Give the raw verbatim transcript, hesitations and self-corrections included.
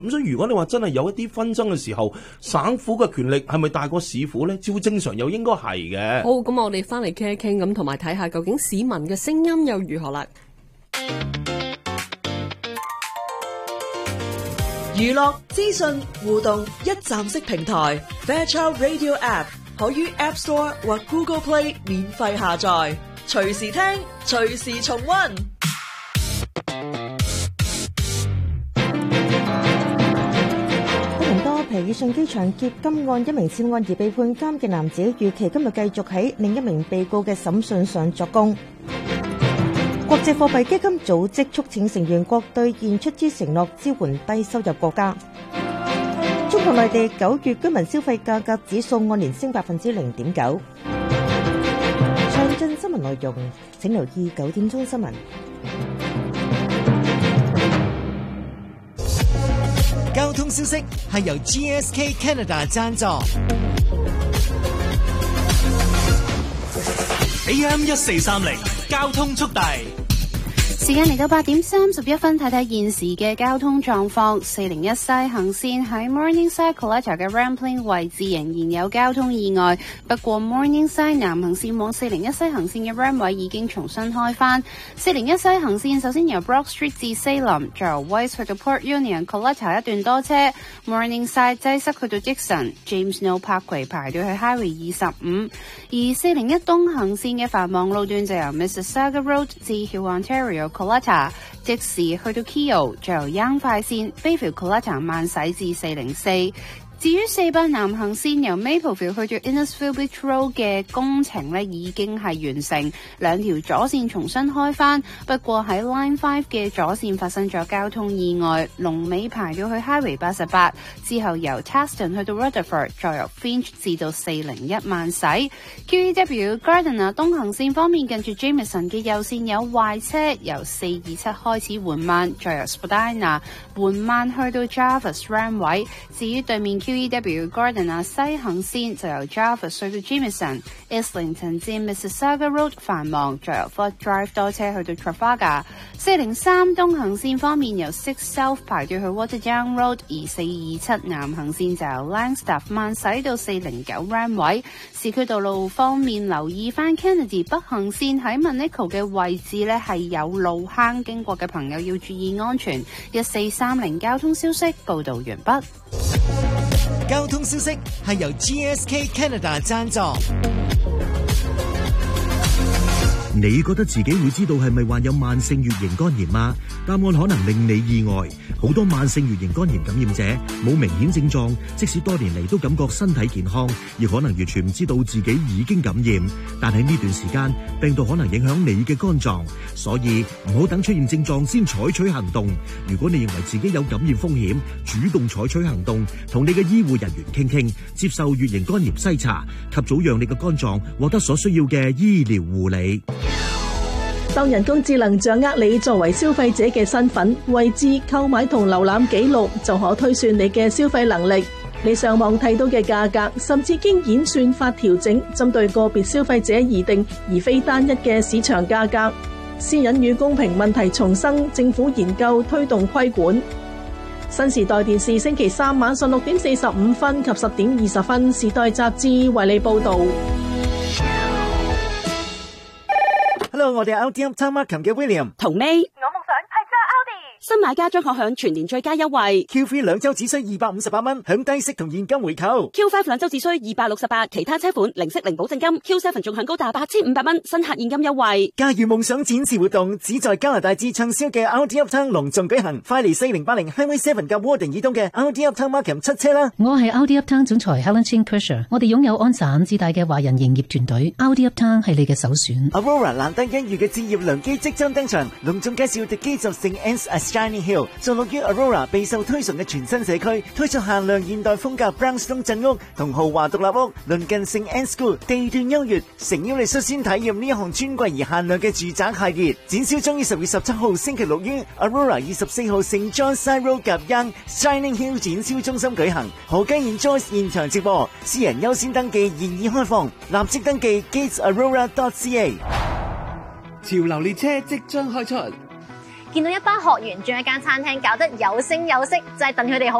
咁所以如果你話真係有一啲紛爭嘅時候，省府嘅權力係咪大過市府呢？照正常又應該係嘅。 好，咁我哋翻嚟傾一傾，咁同埋睇下究竟市民嘅聲音又如何啦。 娛樂、資訊、互動一站式平台 Fairchild Radio App 可於 App Store 或 Google Play 免費下載，隨時聽，隨時重溫。 皮爾遜機場劫金案一名涉案而被判監嘅男子，預期今日繼續喺另一名被告嘅審訊上作供。國際貨幣基金組織促請成員國兌現出資承諾，支援低收入國家。中國內地九月居民消費價格指數按年升百分之零點九。詳盡新聞內容，請留意九點鐘新聞。 交通消息係由 G S K Canada 贊助。A M 一四三零交通速遞。 時間嚟到八點三十一分，睇睇現時嘅交通狀況。四零一西行線喺 Morningside Collector 嘅 Rampling 位置仍然有交通意外，不過 Morningside 南行線往四零一西行線嘅 Ram 位已經重新開返。四零一西行線首先由 Brock Street 至 Salem， 再由 West 去到 Port Union Collector 一段多車。Morningside 擠塞去到 Dixon James No Parkway 排隊去 Highway 二十五，而四零一東行線嘅繁忙路段就由 Mississauga Road 至 Huon Ontario Collector， 即時去到 Keele， 再由 Yonge 快線 Bayview Collector 慢駛至四零四。至於四八南行線由 Mapleville 去到 Innisfil Beach Road 嘅工程呢已經係完成，兩條左線重新開返。不過喺 Line 五嘅左線發生咗交通意外，龍尾排到去 Highway 八十八，之後由 Taston 去到 Rutherford， 再由 Finch 至到四零一慢駛。Q E W Gardiner 東行線方面，近住 Jameson 嘅右線有壞車，由四二七開始緩慢，再由 Spadina 緩慢去到 Jarvis Ram 位。至於對面 Q E W Gardiner 西行線就由 Jarvis 去到 Jameson、Islington 至 Mississauga Road 繁忙，再由 Fort Drive 多車去到 Trafalgar。四零三東行線方面由 Six South 排隊去 Waterdown Road， 而四二七南行線就由 Langstaff 慢駛到四零九 Ram 位。市區道路方面留意翻 Kennedy 北行線喺 Monaco 嘅位置呢係有路坑，經過嘅朋友要注意安全。一四三零交通消息報道完畢。 交通消息係由 G S K Canada 贊助。 你覺得自己會知道係咪患有慢性乙型肝炎嗎？答案可能令你意外。好多慢性乙型肝炎感染者冇明顯症狀，即使多年嚟都感覺身體健康，亦可能完全唔知道自己已經感染。但喺呢段時間，病毒可能影響你嘅肝臟，所以唔好等出現症狀先採取行動。如果你認為自己有感染風險，主動採取行動，同你嘅醫護人員傾傾，接受乙型肝炎篩查，及早讓你嘅肝臟獲得所需要嘅醫療護理。 當人工智能掌握你作為消費者嘅身份、位置、購買同瀏覽記錄，就可推算你嘅消費能力。你上網睇到嘅價格，甚至經演算法調整，針對個別消費者而定，而非單一嘅市場價格。私隱與公平問題重生，政府研究推動規管。新時代電視星期三晚上六點四十五分及十點二十分，時代雜誌為你報導。 Hello， 我哋係 Audi Uptown Markham 嘅 William 同 May。我夢想係揸 Audi。新買家將可享全年最佳優惠 Q 三 兩周只需二百五十八蚊，享低息同現金回購。 Q 五 兩周只需二百六十八，其他車款零息零保證金。 Q 七 仲享高達八千五百蚊新客現金優惠。 駕馭夢想展示活動只在加拿大至暢銷嘅 Audi Uptown 隆重舉行，快嚟四零八零 Highway 七及 Warden 以東嘅 Audi Uptown Markham 七車啦。 我係 Audi Uptown 總裁 Helen Chin Kershaw， 我哋擁有安省至大嘅華人營業團隊。Audi Uptown 係你嘅首選。 Aurora 難得一遇嘅置業良機即將登場，隆重介紹 The Gates of Saint Anne's at Shining Hill， 坐落於 Aurora 備受推崇嘅全新社區，推出限量現代風格 brownstone 鎮屋同豪華獨立屋，鄰近 Saint Anne's School， 地段優越，誠邀你率先體驗呢一項尊貴而限量嘅住宅系列。展銷將於十月十七號星期六於 Aurora 二十四號 Saint John Side Road 及 Yonge Shining Hill 展銷中心舉行。何家燕 Joyce 現場直播，私人優先登記現已開放，立即登記 gates aurora dot c a。 潮流列車即將開出， 見到一班學員將一間餐廳搞得有聲有色，就係戥佢哋好